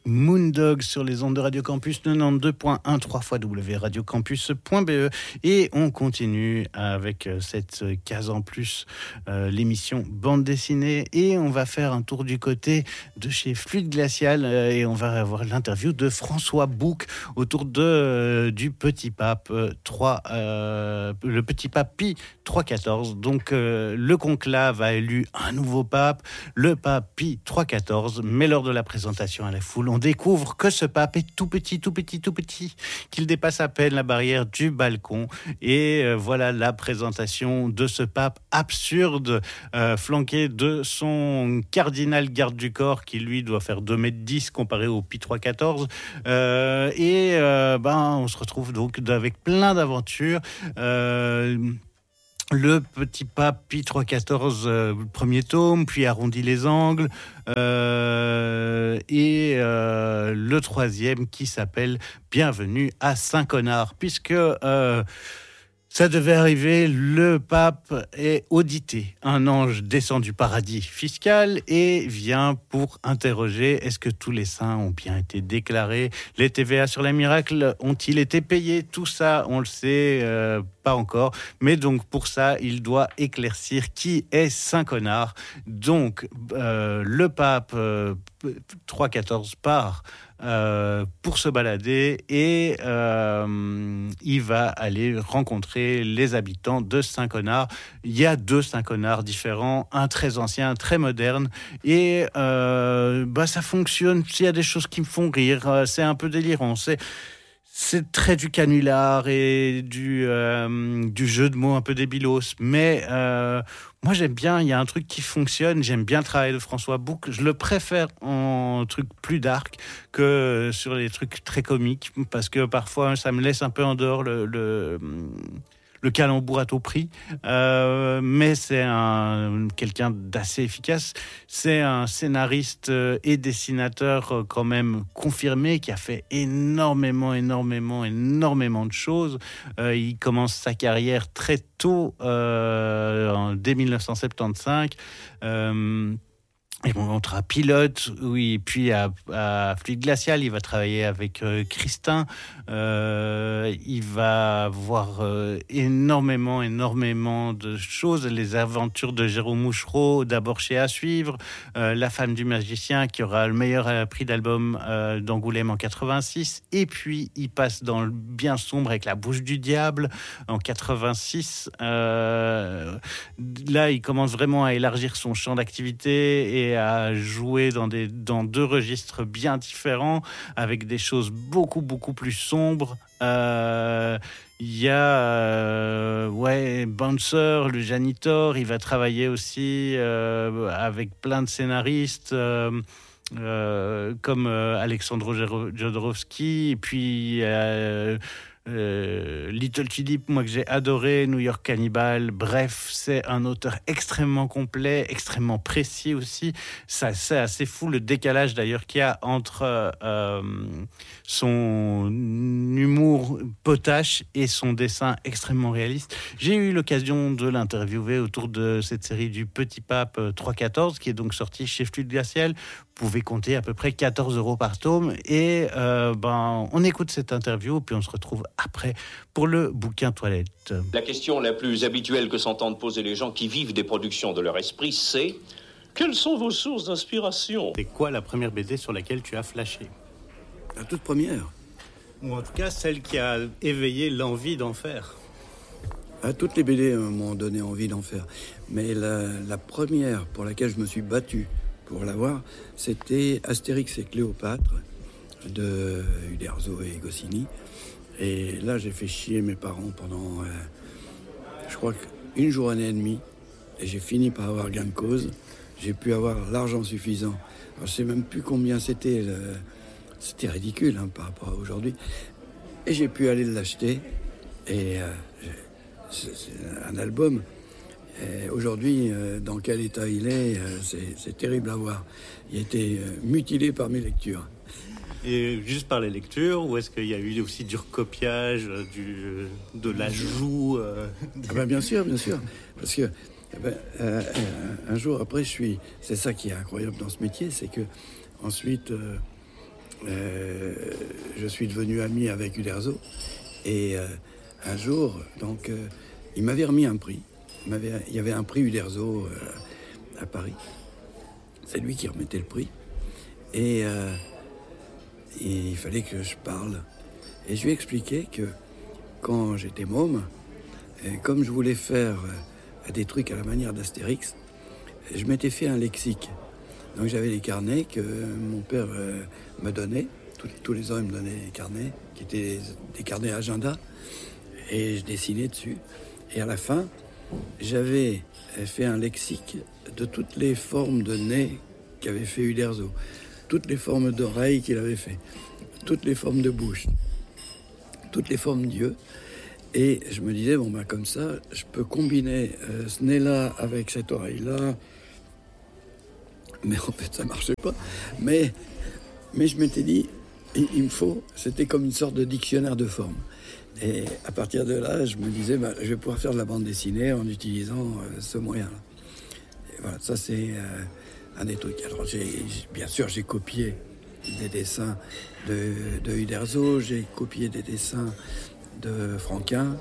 Moondog sur les ondes de Radio Campus 92.1, 3xwradiocampus.be, et on continue avec cette case en plus, l'émission bande dessinée, et on va faire un tour du côté de chez Fluide Glacial, et on va avoir l'interview de François Bouc autour du Petit Pape 3, le Petit Pape Pie 314. Donc le conclave a élu un nouveau pape, le pape Pie 314, mais lors de la présentation à la foule, on découvre que ce pape est tout petit, qu'il dépasse à peine la barrière du balcon. Et voilà la présentation de ce pape absurde, flanqué de son cardinal garde du corps, qui lui doit faire 2,10 m comparé au Pie 314. On se retrouve donc avec plein d'aventures. Le Petit Pape Pie 314, premier tome, puis arrondit les angles, le troisième qui s'appelle Bienvenue à Saint-Connard, puisque ça devait arriver, le pape est audité. Un ange descend du paradis fiscal et vient pour interroger: est-ce que tous les saints ont bien été déclarés? Les TVA sur les miracles ont-ils été payés? Tout ça, on le sait, pas encore. Mais donc, pour ça, il doit éclaircir qui est Saint-Connard. Donc, le pape 314 part pour se balader et il va aller rencontrer les habitants de Saint-Connard. Il y a 2 Saint-Connard différents, un très ancien, un très moderne, et ça fonctionne. Il y a des choses qui me font rire, c'est un peu délirant, c'est très du canular et du jeu de mots un peu débilos, mais moi j'aime bien, il y a un truc qui fonctionne, j'aime bien le travail de François Bouc, je le préfère en truc plus dark que sur les trucs très comiques, parce que parfois ça me laisse un peu en dehors le calembour à tout prix, mais c'est quelqu'un d'assez efficace. C'est un scénariste et dessinateur quand même confirmé, qui a fait énormément de choses. Il commence sa carrière très tôt, dès 1975. Il rencontrera Pilote, oui, puis à Fluide Glacial, il va travailler avec Christin. Il va voir énormément de choses. Les aventures de Jérôme Mouchereau, d'abord chez À Suivre. La femme du magicien, qui aura le meilleur prix d'album d'Angoulême en 86. Et puis, il passe dans le bien sombre avec La Bouche du Diable en 86. Là, il commence vraiment à élargir son champ d'activité et à jouer dans 2 registres bien différents, avec des choses beaucoup plus sombres. Il y a Bouncer, le janitor. Il va travailler aussi avec plein de scénaristes comme Alexandre Jodorowsky, et puis Little Tulip, moi que j'ai adoré, New York Cannibal. Bref, c'est un auteur extrêmement complet, extrêmement précis aussi. Ça, c'est assez fou le décalage d'ailleurs qu'il y a entre son humour potache et son dessin extrêmement réaliste. J'ai eu l'occasion de l'interviewer autour de cette série du Petit Pape 314, qui est donc sortie chez Fluide Glacial. Vous pouvez compter à peu près 14 € par tome, et on écoute cette interview, puis on se retrouve après pour le bouquin toilette. La question la plus habituelle que s'entendent poser les gens qui vivent des productions de leur esprit, c'est: quelles sont vos sources d'inspiration? C'est quoi la première BD sur laquelle tu as flashé? La toute première. Ou en tout cas celle qui a éveillé l'envie d'en faire. Toutes les BD m'ont donné envie d'en faire, mais la première pour laquelle je me suis battu pour l'avoir, c'était Astérix et Cléopâtre de Uderzo et Goscinny. Et là, j'ai fait chier mes parents pendant, je crois qu'une journée et demie. Et j'ai fini par avoir gain de cause. J'ai pu avoir l'argent suffisant. Alors, je sais même plus combien c'était. C'était ridicule par rapport à aujourd'hui. Et j'ai pu aller l'acheter. Et c'est un album. Et aujourd'hui, dans quel état il est, c'est terrible à voir. Il a été mutilé par mes lectures. Et juste par les lectures, ou est-ce qu'il y a eu aussi du recopiage, de l'ajout Bien sûr. Parce que un jour après, c'est ça qui est incroyable dans ce métier, c'est que ensuite, je suis devenu ami avec Uderzo. Et un jour, donc, il m'avait remis un prix. Il y avait un prix Uderzo à Paris. C'est lui qui remettait le prix. Et il fallait que je parle. Et je lui ai expliqué que quand j'étais môme, comme je voulais faire des trucs à la manière d'Astérix, je m'étais fait un lexique. Donc j'avais des carnets que mon père me donnait. Tous les ans, il me donnait des carnets, qui étaient des carnets agenda. Et je dessinais dessus. Et à la fin, j'avais fait un lexique de toutes les formes de nez qu'avait fait Uderzo, toutes les formes d'oreilles qu'il avait fait, toutes les formes de bouche, toutes les formes d'yeux. Et je me disais, comme ça, je peux combiner ce nez-là avec cette oreille-là. Mais en fait, ça ne marchait pas. Mais je m'étais dit, il me faut, c'était comme une sorte de dictionnaire de formes. Et à partir de là, je me disais, je vais pouvoir faire de la bande dessinée en utilisant ce moyen-là. Et voilà, ça c'est un des trucs. Alors bien sûr, j'ai copié des dessins de Uderzo, j'ai copié des dessins de Franquin,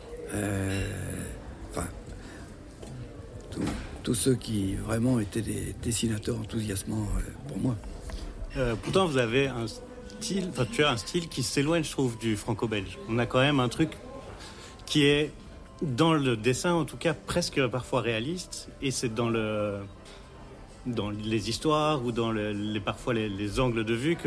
tous ceux qui vraiment étaient des dessinateurs enthousiasmants pour moi. Pourtant, vous avez tu as un style qui s'éloigne, je trouve, du franco-belge. On a quand même un truc qui est, dans le dessin, en tout cas, presque parfois réaliste, et c'est dans les histoires ou dans parfois les angles de vue que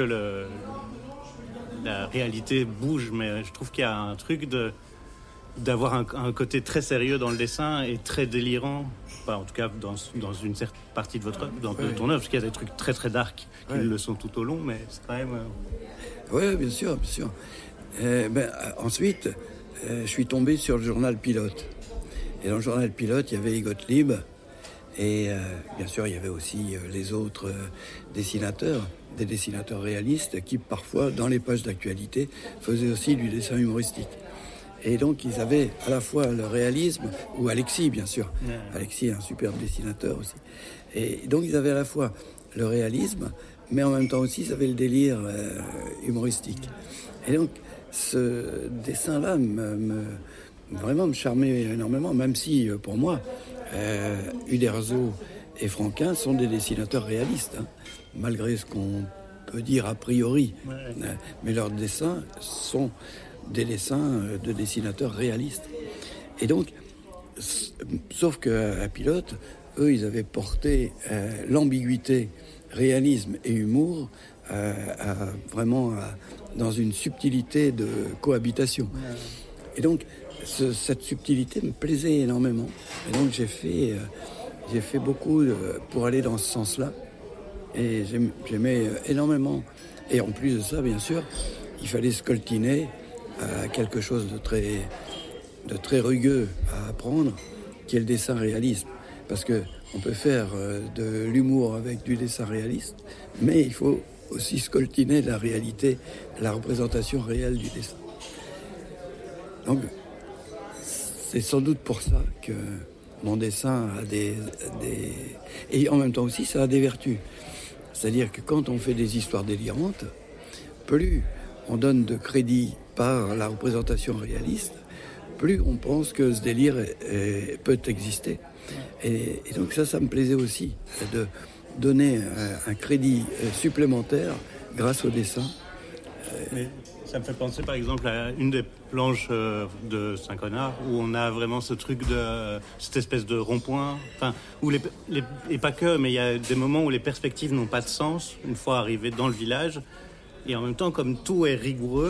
la réalité bouge. Mais je trouve qu'il y a un truc d'avoir un côté très sérieux dans le dessin et très délirant, en tout cas dans une certaine partie de ton œuvre, parce qu'il y a des trucs très très dark qui le sont tout au long, mais c'est quand même... Oui, bien sûr. Ensuite, je suis tombé sur le journal Pilote. Et dans le journal Pilote, il y avait Gottlieb, et bien sûr, il y avait aussi les autres dessinateurs, des dessinateurs réalistes qui, parfois, dans les pages d'actualité, faisaient aussi du dessin humoristique. Et donc, ils avaient à la fois le réalisme, ou Alexis, bien sûr. Ouais. Alexis est un superbe dessinateur aussi. Et donc, ils avaient à la fois le réalisme, mais en même temps aussi, ils avaient le délire humoristique. Et donc, ce dessin-là vraiment me charmait énormément, même si, pour moi, Uderzo et Franquin sont des dessinateurs réalistes, hein, malgré ce qu'on peut dire a priori. Ouais. Mais leurs dessins sont des dessins de dessinateurs réalistes. Et donc, sauf qu'à Pilote, eux, ils avaient porté l'ambiguïté, réalisme et humour dans une subtilité de cohabitation. Et donc, cette subtilité me plaisait énormément. Et donc, j'ai fait beaucoup pour aller dans ce sens-là. Et j'aimais énormément. Et en plus de ça, bien sûr, il fallait scoltiner à quelque chose de très rugueux à apprendre, qui est le dessin réaliste. Parce qu'on peut faire de l'humour avec du dessin réaliste, mais il faut aussi scoltiner la réalité, la représentation réelle du dessin. Donc, c'est sans doute pour ça que mon dessin a et en même temps aussi, ça a des vertus. C'est-à-dire que quand on fait des histoires délirantes, plus on donne de crédit par la représentation réaliste, plus on pense que ce délire peut exister. Et donc ça me plaisait aussi, de donner un crédit supplémentaire grâce au dessin. Mais ça me fait penser par exemple à une des planches de Saint-Connard où on a vraiment ce truc de cette espèce de rond-point, où et pas que, mais il y a des moments où les perspectives n'ont pas de sens une fois arrivés dans le village, et en même temps, comme tout est rigoureux,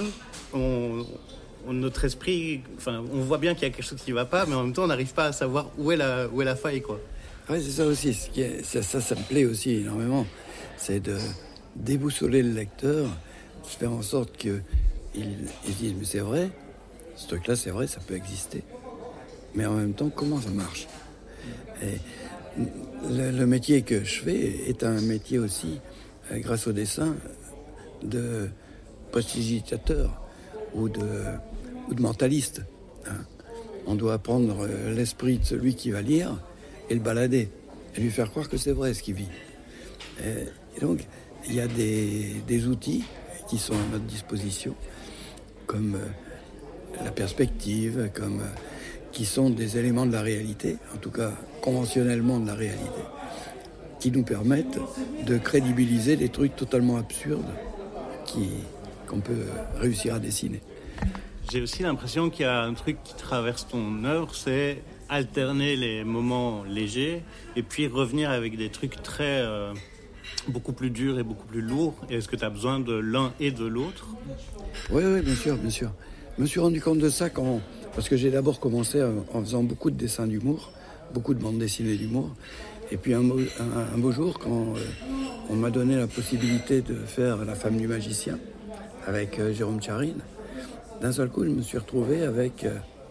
notre esprit, on voit bien qu'il y a quelque chose qui ne va pas, mais en même temps, on n'arrive pas à savoir où est la faille, quoi. Oui, c'est ça aussi. Ça me plaît aussi énormément. C'est de déboussoler le lecteur, de faire en sorte qu'il dise, mais c'est vrai, ce truc-là, c'est vrai, ça peut exister. Mais en même temps, comment ça marche ? Et le métier que je fais est un métier aussi, grâce au dessin, de prestidigitateur ou de mentaliste. Hein. On doit prendre l'esprit de celui qui va lire et le balader, et lui faire croire que c'est vrai ce qu'il vit. Et donc, il y a des outils qui sont à notre disposition, comme la perspective, qui sont des éléments de la réalité, en tout cas conventionnellement de la réalité, qui nous permettent de crédibiliser des trucs totalement absurdes qu'on peut réussir à dessiner. J'ai aussi l'impression qu'il y a un truc qui traverse ton œuvre, c'est alterner les moments légers et puis revenir avec des trucs très beaucoup plus durs et beaucoup plus lourds. Et est-ce que tu as besoin de l'un et de l'autre ? Oui, bien sûr. Je me suis rendu compte de ça parce que j'ai d'abord commencé en faisant beaucoup de dessins d'humour, beaucoup de bandes dessinées d'humour. Et puis un beau jour, quand on m'a donné la possibilité de faire La femme du magicien avec Jérôme Tcharine, d'un seul coup, je me suis retrouvé avec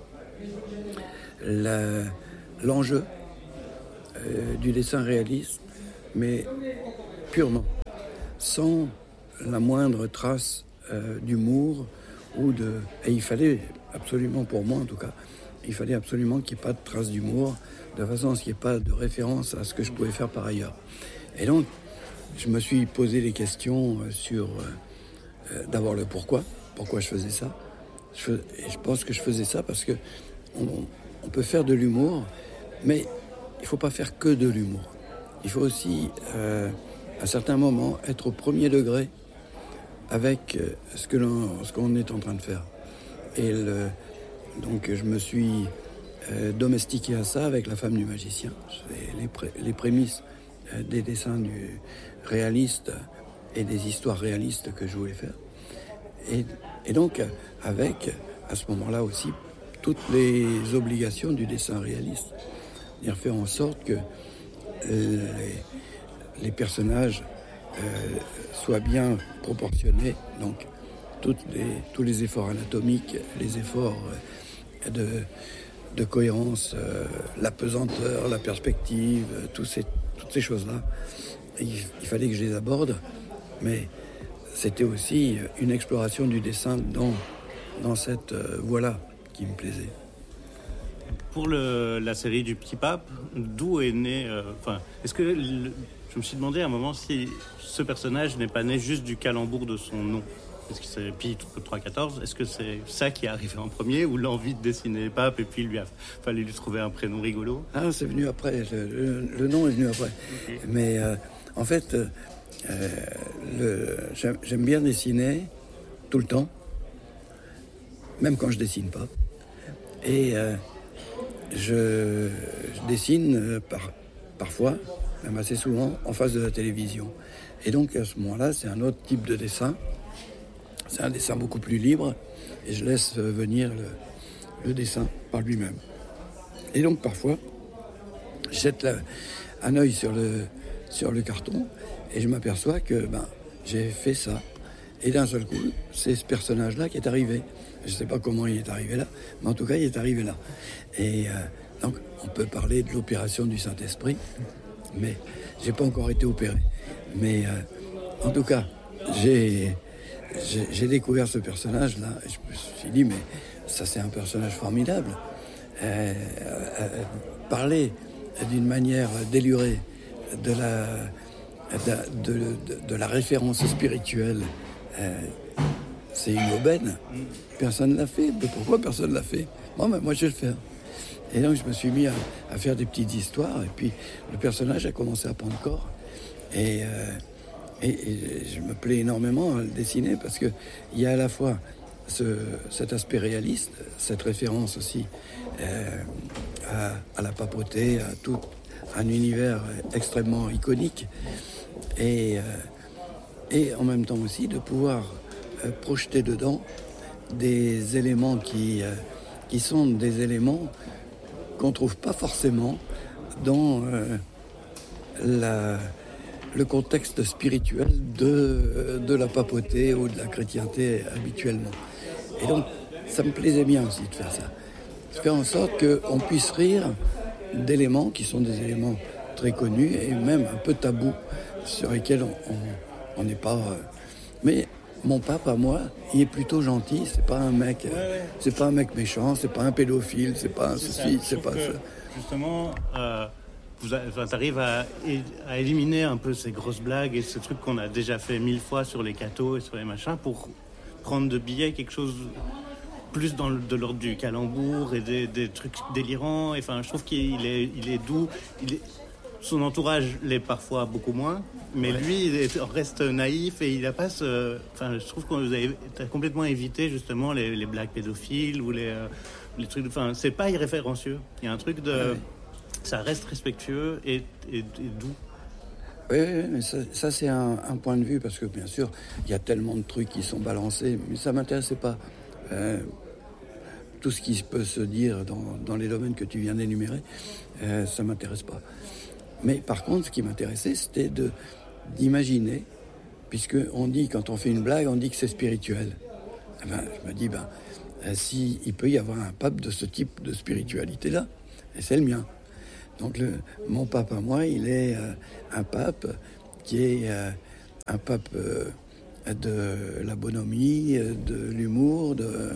l'enjeu du dessin réaliste, mais purement, sans la moindre trace d'humour et il fallait absolument, pour moi en tout cas, il fallait absolument qu'il n'y ait pas de trace d'humour, de façon à ce qu'il n'y ait pas de référence à ce que je pouvais faire par ailleurs. Et donc, je me suis posé des questions sur d'abord le pourquoi je faisais ça. Et je pense que je faisais ça parce que on peut faire de l'humour, mais il ne faut pas faire que de l'humour. Il faut aussi, à certains moments, être au premier degré avec ce qu'on est en train de faire. Et donc je me suis domestiqué à ça avec La femme du magicien. C'est les prémices des dessins du réaliste et des histoires réalistes que je voulais faire. Et donc, avec, à ce moment-là aussi, toutes les obligations du dessin réaliste. C'est-à-dire faire en sorte que les personnages soient bien proportionnés. Donc, tous les efforts anatomiques, les efforts de cohérence, la pesanteur, la perspective, toutes ces choses-là, il fallait que je les aborde, mais c'était aussi une exploration du dessin dans cette voie-là qui me plaisait. Pour la série du Petit Pape, d'où est né... est-ce que... je me suis demandé à un moment si ce personnage n'est pas né juste du calembour de son nom. Est-ce que c'est Pitre 314 ? Est-ce que c'est ça qui est arrivé en premier, ou l'envie de dessiner les papes et puis il fallait lui trouver un prénom rigolo ? Ah, c'est venu après. Le nom est venu après. Okay. Mais en fait... j'aime bien dessiner tout le temps, même quand je dessine pas. Et je dessine parfois, même assez souvent, en face de la télévision. Et donc à ce moment-là, c'est un autre type de dessin. C'est un dessin beaucoup plus libre et je laisse venir le dessin par lui-même. Et donc parfois, je jette un œil sur le carton et je m'aperçois que j'ai fait ça. Et d'un seul coup, c'est ce personnage-là qui est arrivé. Je ne sais pas comment il est arrivé là, mais en tout cas, il est arrivé là. Et donc, on peut parler de l'opération du Saint-Esprit, mais je n'ai pas encore été opéré. Mais en tout cas, j'ai découvert ce personnage-là et je me suis dit, mais ça, c'est un personnage formidable. Parler d'une manière délurée de la référence spirituelle, c'est une aubaine. Personne ne l'a fait. Mais pourquoi personne ne l'a fait ? Bon, moi, je vais le faire. Et donc, je me suis mis à faire des petites histoires. Et puis, le personnage a commencé à prendre corps. Et je me plais énormément à le dessiner parce qu'il y a à la fois cet aspect réaliste, cette référence aussi à la papauté, à tout un univers extrêmement iconique. Et en même temps aussi de pouvoir projeter dedans des éléments qui sont des éléments qu'on ne trouve pas forcément dans le contexte spirituel de la papauté ou de la chrétienté habituellement. Et donc, ça me plaisait bien aussi de faire ça. De faire en sorte qu'on puisse rire d'éléments qui sont des éléments très connus et même un peu tabous sur lesquels on n'est pas... Mais mon pape, à moi, il est plutôt gentil. C'est pas un mec, c'est pas un mec méchant, c'est pas un pédophile, c'est pas un ceci, c'est pas ça. Justement, t'arrives à éliminer un peu ces grosses blagues et ce truc qu'on a déjà fait 1000 fois sur les cathos et sur les machins pour prendre de billets quelque chose plus de l'ordre du calembour et des trucs délirants. Enfin, je trouve qu'il est doux. Son entourage l'est parfois beaucoup moins, mais lui, il reste naïf et il a pas ce... Enfin, je trouve qu'on t'as complètement évité justement les blagues pédophiles ou les trucs... Enfin, c'est pas irréférencieux. Il y a un truc de... Oui. Ça reste respectueux et doux. Oui, mais ça c'est un point de vue, parce que bien sûr, il y a tellement de trucs qui sont balancés, mais ça ne m'intéressait pas. Tout ce qui peut se dire dans les domaines que tu viens d'énumérer, ça ne m'intéresse pas. Mais par contre, ce qui m'intéressait, c'était d'imaginer, puisqu'on dit, quand on fait une blague, on dit que c'est spirituel. Je me dis, si il peut y avoir un pape de ce type de spiritualité-là, et c'est le mien. Donc mon pape à moi, il est un pape qui est un pape de la bonhomie, de l'humour, de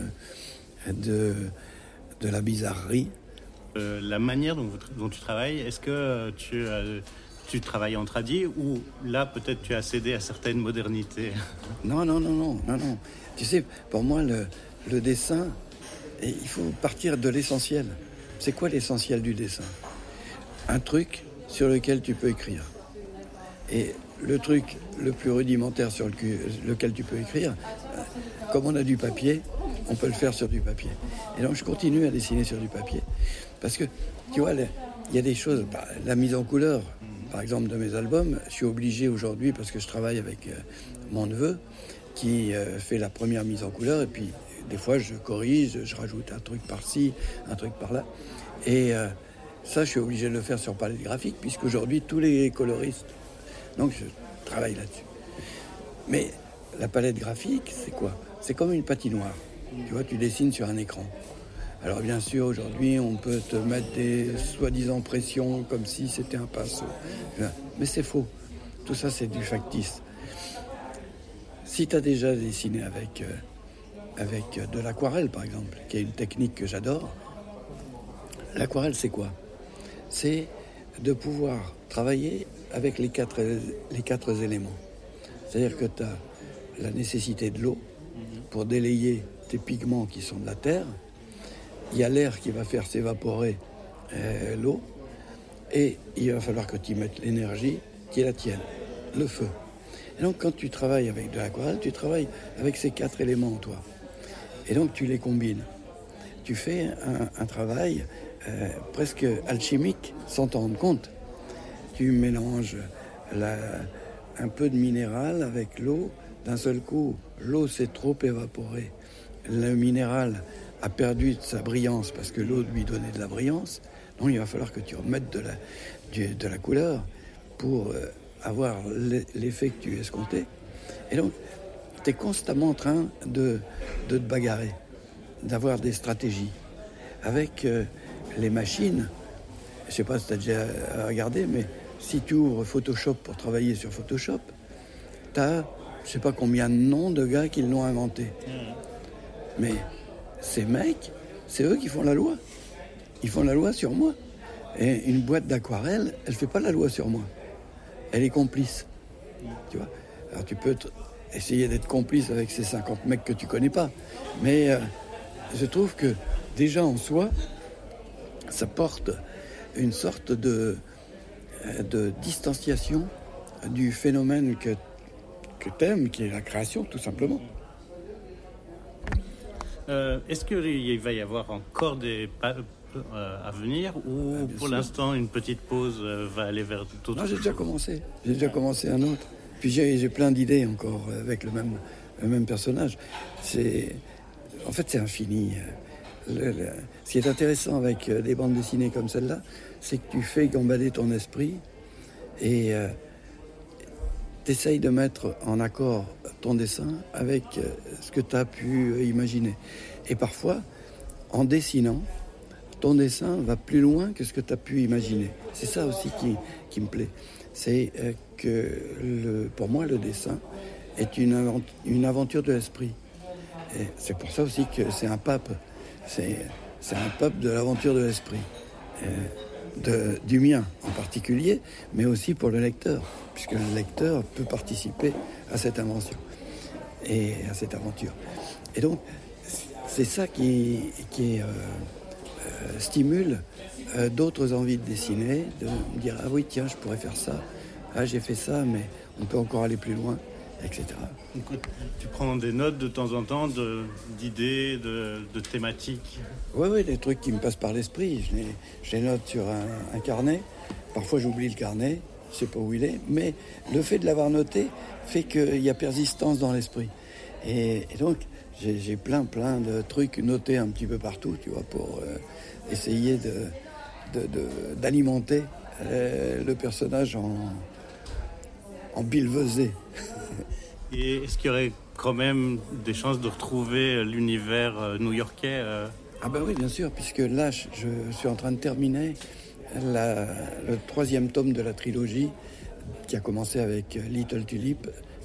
la bizarrerie. La manière dont tu travailles, est-ce que tu travailles en tradi ou là peut-être tu as cédé à certaines modernités? Non. Tu sais, pour moi le dessin, il faut partir de l'essentiel. C'est quoi l'essentiel du dessin? Un truc sur lequel tu peux écrire. Et le truc le plus rudimentaire sur lequel tu peux écrire, comme on a du papier, on peut le faire sur du papier. Et donc je continue à dessiner sur du papier. Parce que, tu vois, il y a des choses, la mise en couleur, par exemple, de mes albums, je suis obligé aujourd'hui, parce que je travaille avec mon neveu, qui fait la première mise en couleur, et puis des fois je corrige, je rajoute un truc par-ci, un truc par-là. Et ça, je suis obligé de le faire sur palette graphique, puisqu'aujourd'hui, tous les coloristes... Donc, je travaille là-dessus. Mais la palette graphique, c'est quoi? C'est comme une patinoire. Tu vois, tu dessines sur un écran. Alors, bien sûr, aujourd'hui, on peut te mettre des soi-disant pressions comme si c'était un pinceau. Mais c'est faux. Tout ça, c'est du factice. Si tu as déjà dessiné avec de l'aquarelle, par exemple, qui est une technique que j'adore, l'aquarelle, c'est quoi? C'est de pouvoir travailler avec les quatre éléments. C'est-à-dire que tu as la nécessité de l'eau pour délayer tes pigments qui sont de la terre. Il y a l'air qui va faire s'évaporer l'eau. Et il va falloir que tu mettes l'énergie qui est la tienne, le feu. Et donc, quand tu travailles avec de l'aquarelle, tu travailles avec ces 4 éléments en toi. Et donc, tu les combines. Tu fais un travail presque alchimique sans t'en rendre compte. Tu mélanges un peu de minéral avec l'eau. D'un seul coup, l'eau s'est trop évaporée. Le minéral a perdu de sa brillance parce que l'eau lui donnait de la brillance. Donc il va falloir que tu remettes de la couleur pour avoir l'effet que tu escomptais. Et donc, tu es constamment en train de te bagarrer, d'avoir des stratégies. Avec les machines, je ne sais pas si tu as déjà regardé, mais si tu ouvres Photoshop pour travailler sur Photoshop, tu as je ne sais pas combien de noms de gars qui l'ont inventé. Mais ces mecs, c'est eux qui font la loi. Ils font la loi sur moi. Et une boîte d'aquarelle, elle ne fait pas la loi sur moi. Elle est complice. Tu vois? Alors tu peux essayer d'être complice avec ces 50 mecs que tu ne connais pas. Mais je trouve que déjà en soi, ça porte une sorte de distanciation du phénomène que t'aimes, qui est la création, tout simplement. Est-ce qu'il va y avoir encore des pas à venir ou pour sûr. L'instant une petite pause va aller vers d'autres? Non, j'ai déjà commencé. J'ai déjà commencé un autre. Puis j'ai plein d'idées encore avec le même personnage. En fait, c'est infini. Ce qui est intéressant avec des bandes dessinées comme celle-là, c'est que tu fais gambader ton esprit et t'essayes de mettre en accord ton dessin avec ce que tu as pu imaginer. Et parfois, en dessinant, ton dessin va plus loin que ce que tu as pu imaginer. C'est ça aussi qui me plaît. C'est que pour moi, le dessin est une aventure de l'esprit. Et c'est pour ça aussi que c'est un pape. C'est un pape de l'aventure de l'esprit. du mien en particulier, mais aussi pour le lecteur, puisque le lecteur peut participer à cette invention et à cette aventure. Et donc, c'est ça qui stimule d'autres envies de dessiner, de me dire « Ah oui, tiens, je pourrais faire ça. Ah, j'ai fait ça, mais on peut encore aller plus loin. » etc. Donc, tu prends des notes de temps en temps d'idées, de thématiques? Oui, les trucs qui me passent par l'esprit, je les note sur un carnet. Parfois, j'oublie le carnet, je ne sais pas où il est, mais le fait de l'avoir noté fait qu'il y a persistance dans l'esprit. Et donc, j'ai plein de trucs notés un petit peu partout, tu vois, pour essayer d'alimenter le personnage en billevesée. Et est-ce qu'il y aurait quand même des chances de retrouver l'univers new-yorkais Ah ben oui, bien sûr, puisque là, je suis en train de terminer le 3e tome de la trilogie qui a commencé avec Little Tulip